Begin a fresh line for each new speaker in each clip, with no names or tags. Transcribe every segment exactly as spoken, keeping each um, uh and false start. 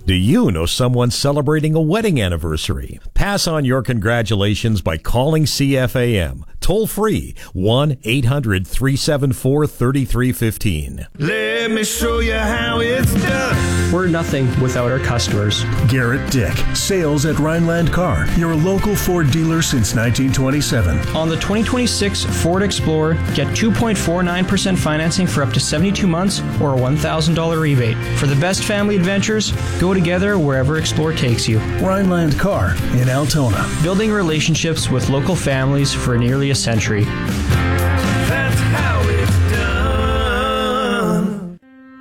Do you know someone celebrating a wedding anniversary? Pass on your congratulations by calling C F A M. Toll free, one eight hundred three seven four three three one five.
Let me show you how it's done.
We're nothing without our customers.
Garrett Dick, sales at Rhineland Car, your local Ford dealer since nineteen twenty-seven.
On the twenty twenty-six Ford Explorer, get two point four nine percent financing for up to seventy-two months or a one thousand dollars rebate. For the best family adventures, go together wherever Explorer takes you.
Rhineland Car in Altona.
Building relationships with local families for nearly a century.
That's how it's done.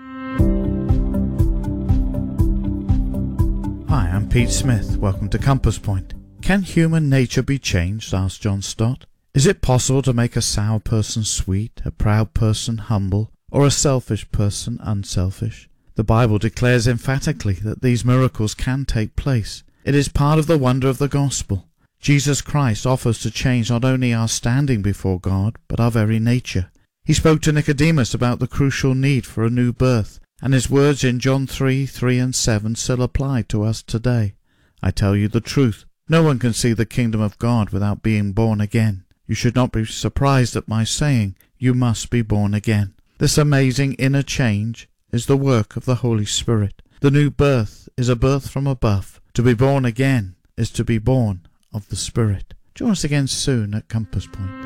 Hi, I'm Pete Smith. Welcome to Compass Point. Can human nature be changed? Asked John Stott. Is it possible to make a sour person sweet, a proud person humble, or a selfish person unselfish? The Bible declares emphatically that these miracles can take place. It is part of the wonder of the gospel. Jesus Christ offers to change not only our standing before God, but our very nature. He spoke to Nicodemus about the crucial need for a new birth, and his words in John three, three and seven still apply to us today. I tell you the truth, no one can see the kingdom of God without being born again. You should not be surprised at my saying, you must be born again. This amazing inner change is the work of the Holy Spirit. The new birth is a birth from above. To be born again is to be born of the Spirit. Join us again soon at Compass Point.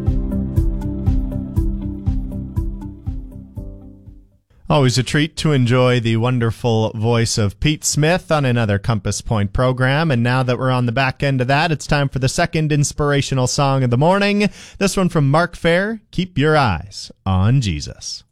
Always a treat to enjoy the wonderful voice of Pete Smith on another Compass Point program. And now that we're on the back end of that, it's time for the second inspirational song of the morning. This one from Mark Fair, Keep Your Eyes on Jesus.